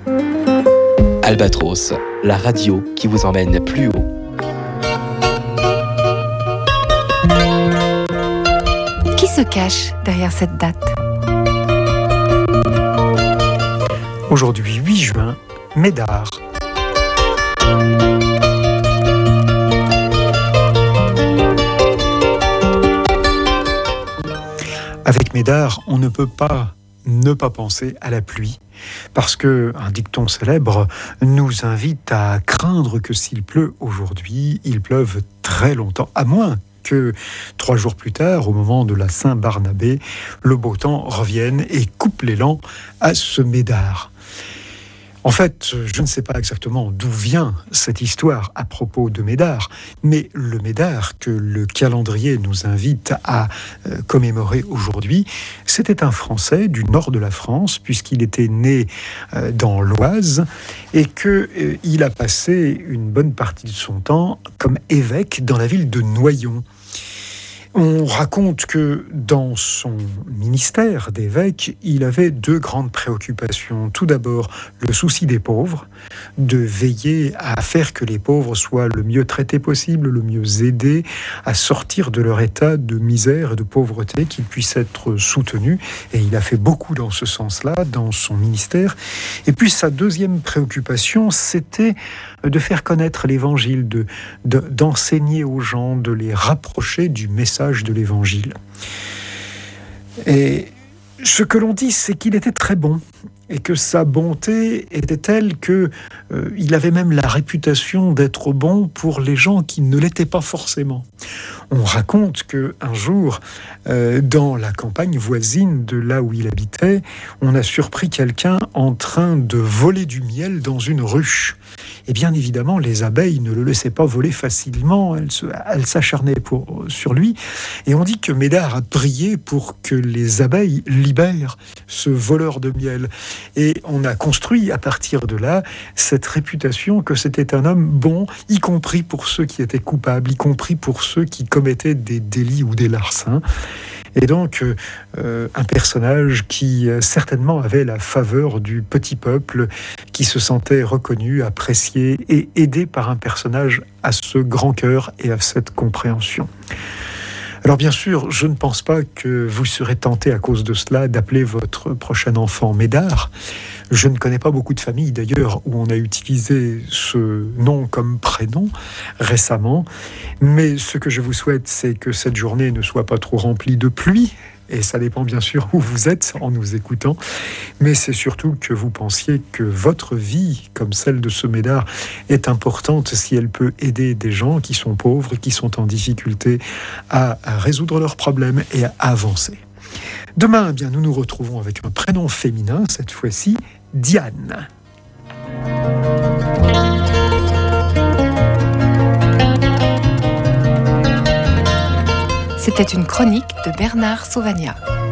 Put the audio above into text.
Albatros, la radio qui vous emmène plus haut. Qui se cache derrière cette date ? Aujourd'hui, 8 juin, Médard. Avec Médard, on ne peut pas ne pas penser à la pluie, parce que un dicton célèbre nous invite à craindre que s'il pleut aujourd'hui, il pleuve très longtemps, à moins que 3 jours plus tard, au moment de la Saint-Barnabé, le beau temps revienne et coupe l'élan à ce Médard. En fait, je ne sais pas exactement d'où vient cette histoire à propos de Médard, mais le Médard que le calendrier nous invite à commémorer aujourd'hui, c'était un Français du nord de la France, puisqu'il était né dans l'Oise et qu'il a passé une bonne partie de son temps comme évêque dans la ville de Noyon. On raconte que dans son ministère d'évêque, il avait 2 grandes préoccupations. Tout d'abord, le souci des pauvres, de veiller à faire que les pauvres soient le mieux traités possible, le mieux aidés, à sortir de leur état de misère et de pauvreté, qu'ils puissent être soutenus. Et il a fait beaucoup dans ce sens-là, dans son ministère. Et puis sa deuxième préoccupation, c'était de faire connaître l'Évangile, d'enseigner aux gens, de les rapprocher du message de l'Évangile. Et ce que l'on dit, c'est qu'il était très bon et que sa bonté était telle que il avait même la réputation d'être bon pour les gens qui ne l'étaient pas forcément. On raconte qu'un jour, dans la campagne voisine de là où il habitait, on a surpris quelqu'un en train de voler du miel dans une ruche. Et bien évidemment, les abeilles ne le laissaient pas voler facilement, elles s'acharnaient sur lui. Et on dit que Médard a prié pour que les abeilles libèrent ce voleur de miel. Et on a construit à partir de là cette réputation que c'était un homme bon, y compris pour ceux qui étaient coupables, y compris pour ceux qui commettaient des délits ou des larcins. Et donc, un personnage qui certainement avait la faveur du petit peuple, qui se sentait reconnu, apprécié et aidé par un personnage à ce grand cœur et à cette compréhension. Alors bien sûr, je ne pense pas que vous serez tenté à cause de cela d'appeler votre prochain enfant Médard. Je ne connais pas beaucoup de familles d'ailleurs où on a utilisé ce nom comme prénom récemment. Mais ce que je vous souhaite, c'est que cette journée ne soit pas trop remplie de pluie. Et ça dépend bien sûr où vous êtes en nous écoutant. Mais c'est surtout que vous pensiez que votre vie, comme celle de ce Médard, est importante si elle peut aider des gens qui sont pauvres, qui sont en difficulté à résoudre leurs problèmes et à avancer. Demain, eh bien, nous nous retrouvons avec un prénom féminin, cette fois-ci, Diane. C'était une chronique de Bernard Sauvagnat.